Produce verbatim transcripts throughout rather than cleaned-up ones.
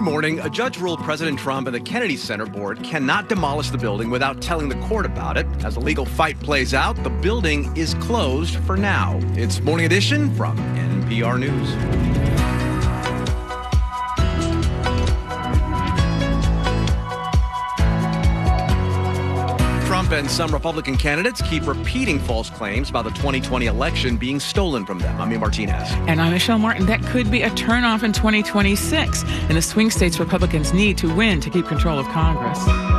morning. A judge ruled President Trump and the Kennedy Center board cannot demolish the building without telling the court about it. As the legal fight plays out, the building is closed for now. It's Morning Edition from N P R News. Trump and some Republican candidates keep repeating false claims about the twenty twenty election being stolen from them. I'm Ian Martinez. And I'm Michelle Martin. That could be a turnoff in twenty twenty-six. In the swing states, Republicans need to win to keep control of Congress.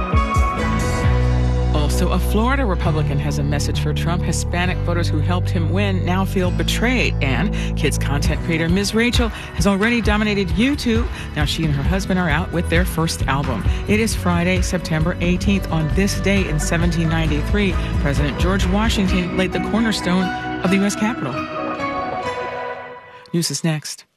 Also, a Florida Republican has a message for Trump. Hispanic voters who helped him win now feel betrayed. And kids content creator Miz Rachel has already dominated YouTube. Now she and her husband are out with their first album. It is Friday, September eighteenth. On this day in seventeen ninety-three, President George Washington laid the cornerstone of the U S Capitol. News is next.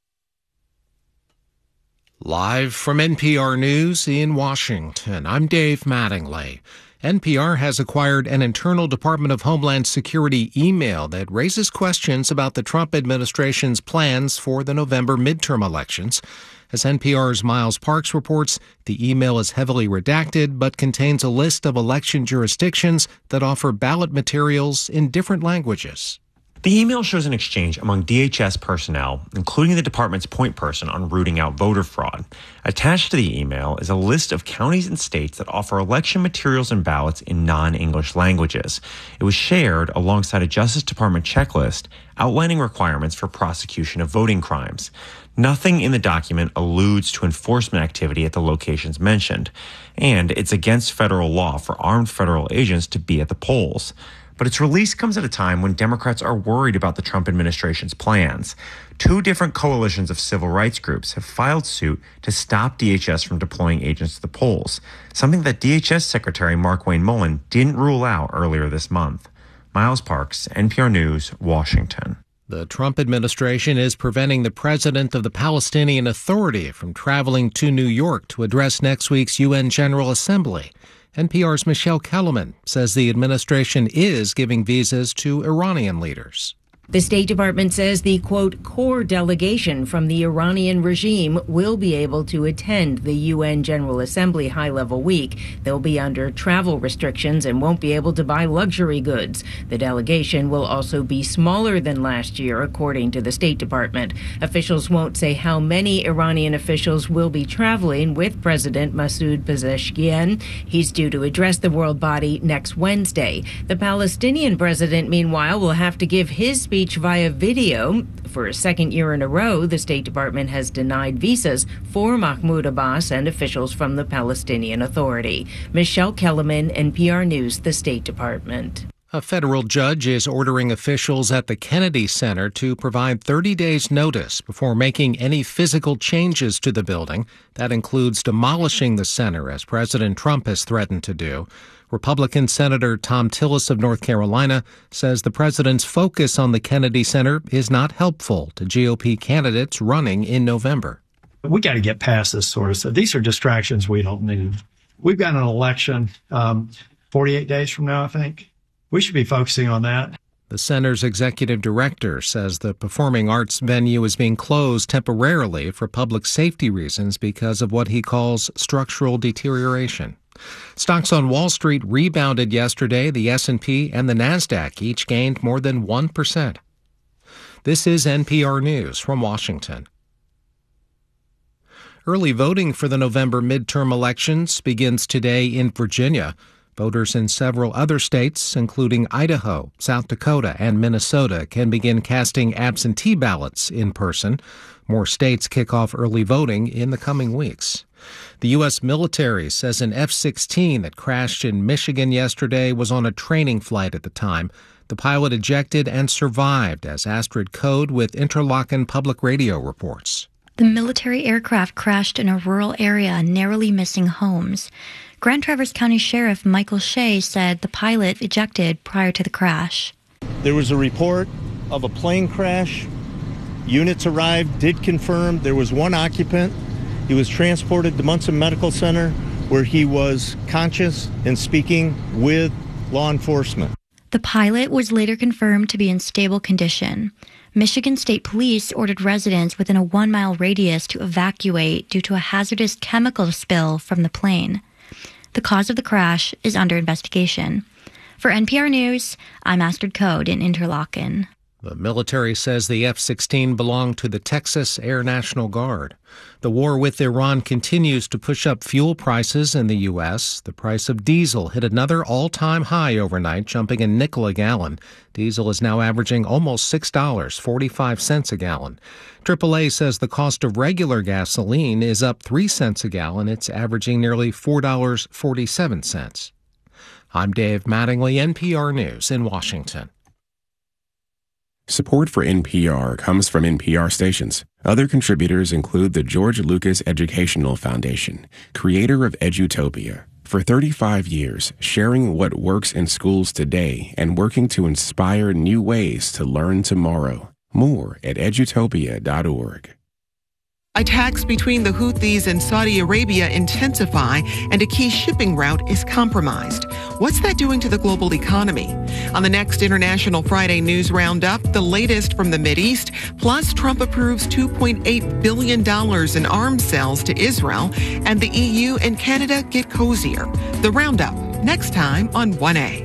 Live from N P R News in Washington, I'm Dave Mattingly. N P R has acquired an internal Department of Homeland Security email that raises questions about the Trump administration's plans for the November midterm elections. As N P R's Miles Parks reports, the email is heavily redacted but contains a list of election jurisdictions that offer ballot materials in different languages. The email shows an exchange among D H S personnel, including the department's point person on rooting out voter fraud. Attached to the email is a list of counties and states that offer election materials and ballots in non-English languages. It was shared alongside a Justice Department checklist outlining requirements for prosecution of voting crimes. Nothing in the document alludes to enforcement activity at the locations mentioned, and it's against federal law for armed federal agents to be at the polls. But its release comes at a time when Democrats are worried about the Trump administration's plans. Two different coalitions of civil rights groups have filed suit to stop D H S from deploying agents to the polls, something that D H S Secretary Markwayne Mullin didn't rule out earlier this month. Miles Parks, N P R News, Washington. The Trump administration is preventing the president of the Palestinian Authority from traveling to New York to address next week's U N General Assembly. N P R's Michelle Kellerman says the administration is giving visas to Iranian leaders. The State Department says the, quote, core delegation from the Iranian regime will be able to attend the U N General Assembly high-level week. They'll be under travel restrictions and won't be able to buy luxury goods. The delegation will also be smaller than last year, according to the State Department. Officials won't say how many Iranian officials will be traveling with President Masoud Pezeshkian. He's due to address the world body next Wednesday. The Palestinian president, meanwhile, will have to give his speech via video. For a second year in a row, the State Department has denied visas for Mahmoud Abbas and officials from the Palestinian Authority. Michelle Kellerman, N P R News, the State Department. A federal judge is ordering officials at the Kennedy Center to provide thirty days notice before making any physical changes to the building. That includes demolishing the center, as President Trump has threatened to do. Republican Senator Thom Tillis of North Carolina says the president's focus on the Kennedy Center is not helpful to G O P candidates running in November. We got to get past this sort of stuff. These are distractions we don't need. We've got an election um, forty-eight days from now, I think. We should be focusing on that. The center's executive director says the performing arts venue is being closed temporarily for public safety reasons because of what he calls structural deterioration. Stocks on Wall Street rebounded yesterday. The S and P and the NASDAQ each gained more than one percent. This is N P R News from Washington. Early voting for the November midterm elections begins today in Virginia. Voters in several other states, including Idaho, South Dakota, and Minnesota, can begin casting absentee ballots in person. More states kick off early voting in the coming weeks. The U S military says an F sixteen that crashed in Michigan yesterday was on a training flight at the time. The pilot ejected and survived, as Astrid Code with Interlochen Public Radio reports. The military aircraft crashed in a rural area, narrowly missing homes. Grand Traverse County Sheriff Michael Shea said the pilot ejected prior to the crash. There was a report of a plane crash. Units arrived, did confirm there was one occupant. He was transported to Munson Medical Center, where he was conscious and speaking with law enforcement. The pilot was later confirmed to be in stable condition. Michigan State Police ordered residents within a one-mile radius to evacuate due to a hazardous chemical spill from the plane. The cause of the crash is under investigation. For N P R News, I'm Astrid Code in Interlaken. The military says the F sixteen belonged to the Texas Air National Guard. The war with Iran continues to push up fuel prices in the U S. The price of diesel hit another all-time high overnight, jumping a nickel a gallon. Diesel is now averaging almost six dollars and forty-five cents a gallon. triple A says the cost of regular gasoline is up three cents a gallon. It's averaging nearly four dollars and forty-seven cents. I'm Dave Mattingly, N P R News in Washington. Support for N P R comes from N P R stations. Other contributors include the George Lucas Educational Foundation, creator of Edutopia. For thirty-five years, sharing what works in schools today and working to inspire new ways to learn tomorrow. More at edutopia dot org. Attacks between the Houthis and Saudi Arabia intensify, and a key shipping route is compromised. What's that doing to the global economy? On the next International Friday News Roundup, the latest from the Mideast, plus Trump approves two point eight billion dollars in arms sales to Israel, and the E U and Canada get cozier. The Roundup, next time on one A.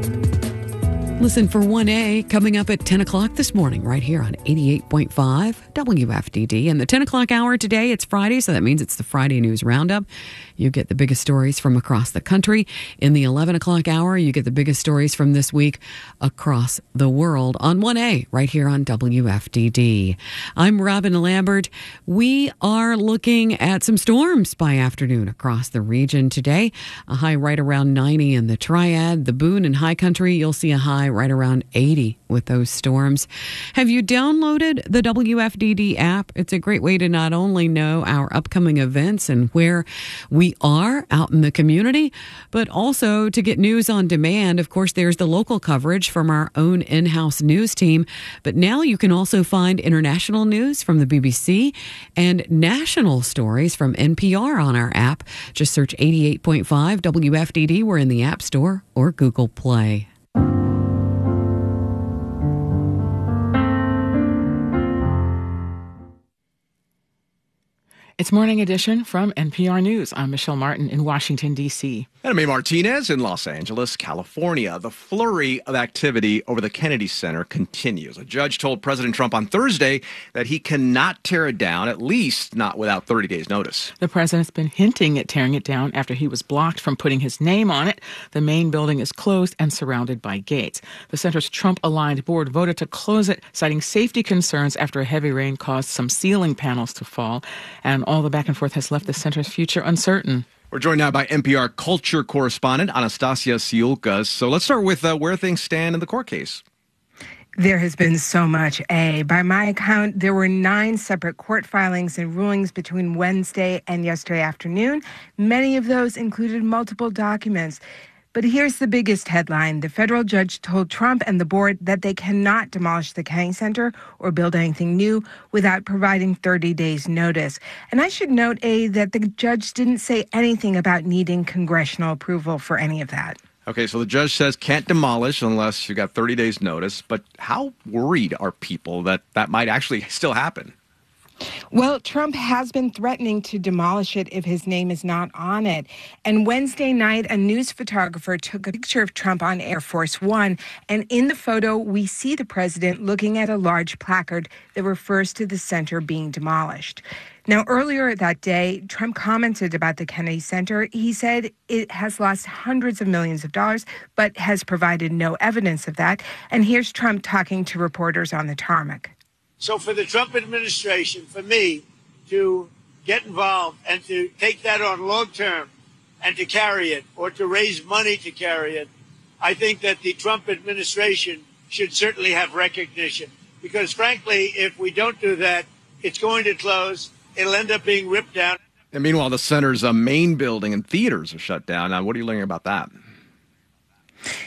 Listen for one A coming up at ten o'clock this morning right here on eighty-eight point five W F D D. And the ten o'clock hour today, it's Friday, so that means it's the Friday News Roundup. You get the biggest stories from across the country. In the eleven o'clock hour, you get the biggest stories from this week across the world on one A right here on W F D D. I'm Robin Lambert. We are looking at some storms by afternoon across the region today. A high right around ninety in the Triad. The Boone and High Country, you'll see a high right around eighty with those storms. Have you downloaded the W F D D app? It's a great way to not only know our upcoming events and where we are out in the community, but also to get news on demand. Of course, there's the local coverage from our own in-house news team, but now you can also find international news from the B B C and national stories from N P R on our app. Just search eighty-eight point five W F D D. We're in the App Store or Google Play. It's Morning Edition from N P R News. I'm Michelle Martin in Washington, D C And I'm A. Martinez in Los Angeles, California. The flurry of activity over the Kennedy Center continues. A judge told President Trump on Thursday that he cannot tear it down, at least not without thirty days notice. The president's been hinting at tearing it down after he was blocked from putting his name on it. The main building is closed and surrounded by gates. The center's Trump-aligned board voted to close it, citing safety concerns after a heavy rain caused some ceiling panels to fall. And all the back and forth has left the center's future uncertain. We're joined now by N P R culture correspondent Anastasia Siulkas. So let's start with uh, where things stand in the court case. There has been so much, A. By my account, there were nine separate court filings and rulings between Wednesday and yesterday afternoon. Many of those included multiple documents. But here's the biggest headline. The federal judge told Trump and the board that they cannot demolish the Kennedy Center or build anything new without providing thirty days notice. And I should note, A, that the judge didn't say anything about needing congressional approval for any of that. Okay, so the judge says can't demolish unless you got thirty days notice. But how worried are people that that might actually still happen? Well, Trump has been threatening to demolish it if his name is not on it. And Wednesday night, a news photographer took a picture of Trump on Air Force One. And in the photo, we see the president looking at a large placard that refers to the center being demolished. Now, earlier that day, Trump commented about the Kennedy Center. He said it has lost hundreds of millions of dollars, but has provided no evidence of that. And here's Trump talking to reporters on the tarmac. So for the Trump administration, for me, to get involved and to take that on long term and to carry it or to raise money to carry it, I think that the Trump administration should certainly have recognition. Because frankly, if we don't do that, it's going to close. It'll end up being ripped down. And meanwhile, the center's uh, main building and theaters are shut down. Now, what are you learning about that?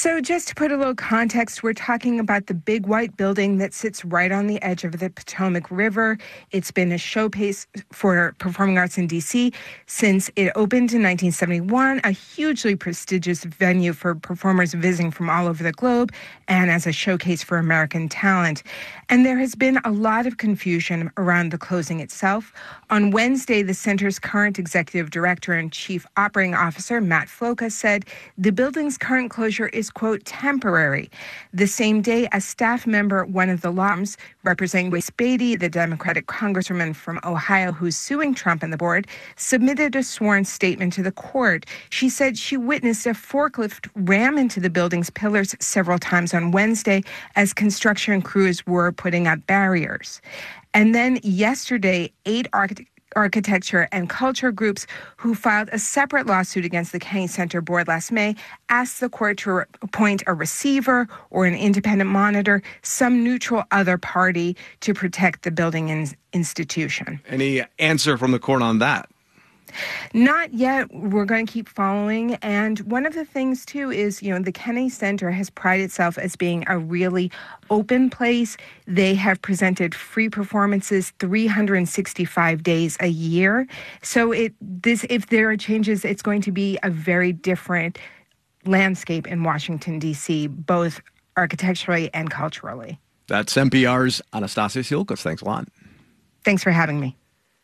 So just to put a little context, we're talking about the big white building that sits right on the edge of the Potomac River. It's been a showcase for performing arts in D C since it opened in nineteen seventy-one, a hugely prestigious venue for performers visiting from all over the globe and as a showcase for American talent. And there has been a lot of confusion around the closing itself. On Wednesday, the center's current executive director and chief operating officer, Matt Floca, said the building's current closure is, quote, temporary. The same day, a staff member, one of the lawyers representing Grace Beatty, the Democratic congresswoman from Ohio who's suing Trump and the board, submitted a sworn statement to the court. She said she witnessed a forklift ram into the building's pillars several times on Wednesday as construction crews were putting up barriers. And then yesterday, eight architects architecture and culture groups who filed a separate lawsuit against the Kennedy Center board last May asked the court to re- appoint a receiver or an independent monitor, some neutral other party to protect the building in- institution. Any answer from the court on that? Not yet. We're going to keep following. And one of the things, too, is, you know, the Kennedy Center has prided itself as being a really open place. They have presented free performances three hundred sixty-five days a year. So it this if there are changes, it's going to be a very different landscape in Washington, D C, both architecturally and culturally. That's N P R's Anastasia Siolkas. Thanks a lot. Thanks for having me.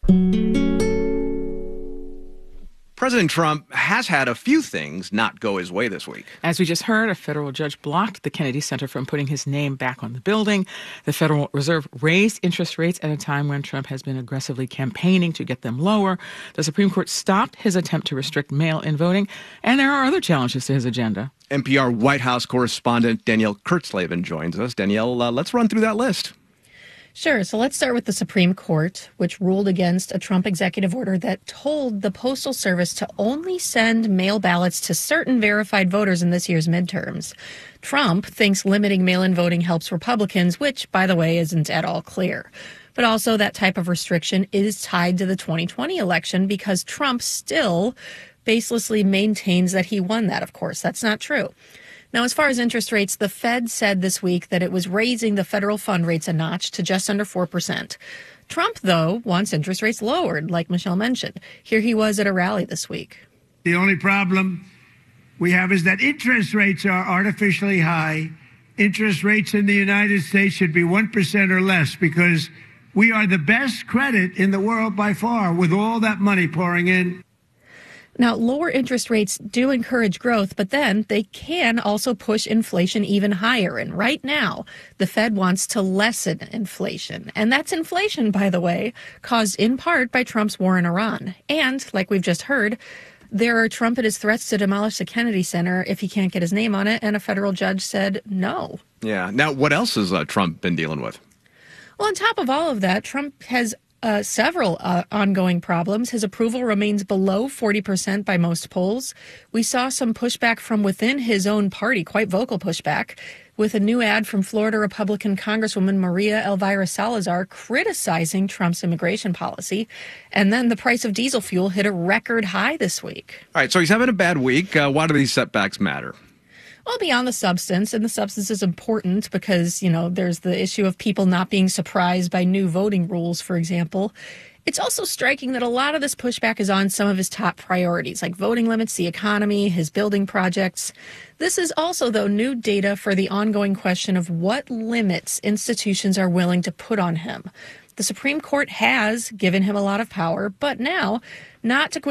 President Trump has had a few things not go his way this week. As we just heard, a federal judge blocked the Kennedy Center from putting his name back on the building. The Federal Reserve raised interest rates at a time when Trump has been aggressively campaigning to get them lower. The Supreme Court stopped his attempt to restrict mail-in voting, and there are other challenges to his agenda. N P R White House correspondent Danielle Kurtzleben joins us. Danielle, uh, let's run through that list. Sure. So let's start with the Supreme Court, which ruled against a Trump executive order that told the Postal Service to only send mail ballots to certain verified voters in this year's midterms. Trump thinks limiting mail-in voting helps Republicans, which, by the way, isn't at all clear. But also that type of restriction is tied to the twenty twenty election because Trump still baselessly maintains that he won that, of course. That's not true. Now, as far as interest rates, the Fed said this week that it was raising the federal fund rates a notch to just under four percent. Trump, though, wants interest rates lowered, like Michelle mentioned. Here he was at a rally this week. The only problem we have is that interest rates are artificially high. Interest rates in the United States should be one percent or less because we are the best credit in the world by far with all that money pouring in. Now, lower interest rates do encourage growth, but then they can also push inflation even higher. And right now, the Fed wants to lessen inflation. And that's inflation, by the way, caused in part by Trump's war in Iran. And, like we've just heard, there are trumpetous threats to demolish the Kennedy Center if he can't get his name on it. And a federal judge said no. Yeah. Now, what else has uh, Trump been dealing with? Well, on top of all of that, Trump has Uh, several uh, ongoing problems. His approval remains below forty percent by most polls. We saw some pushback from within his own party, quite vocal pushback, with a new ad from Florida Republican Congresswoman Maria Elvira Salazar criticizing Trump's immigration policy. And then the price of diesel fuel hit a record high this week. All right, so he's having a bad week. Uh, why do these setbacks matter? Well, beyond the substance, and the substance is important because, you know, there's the issue of people not being surprised by new voting rules, for example. It's also striking that a lot of this pushback is on some of his top priorities, like voting limits, the economy, his building projects. This is also, though, new data for the ongoing question of what limits institutions are willing to put on him. The Supreme Court has given him a lot of power, but now not to